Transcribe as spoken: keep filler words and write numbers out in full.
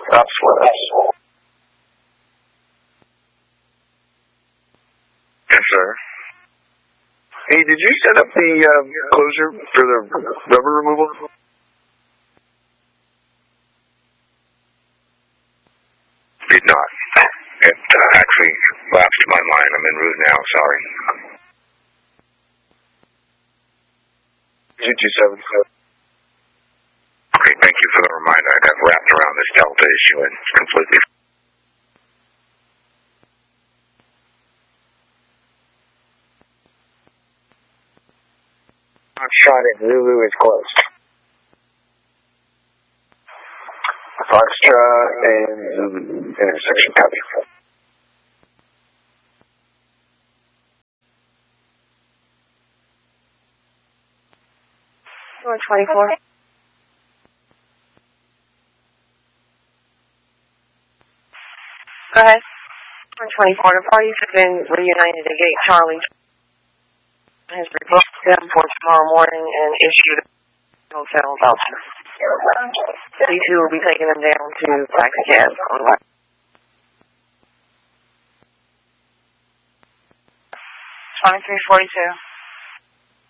Absolutely. Yes, sir. Hey, did you set up the uh, closure for the rubber removal? Did not. It uh, actually lapsed my mind. I'm en route now. Sorry. G two seven. Okay, thank you for the reminder. I got wrapped around this Delta issue and it's completely. Foxtrot at Zulu is closed. Foxtrot and Zulu intersection copy. one twenty-four. Go ahead. one twenty-four. The parties have been reunited at Gate Charlie. Has rebooked them for tomorrow morning and issued a hotel voucher. These two will be taking them down to Taxi Cab on the twenty-three forty-two.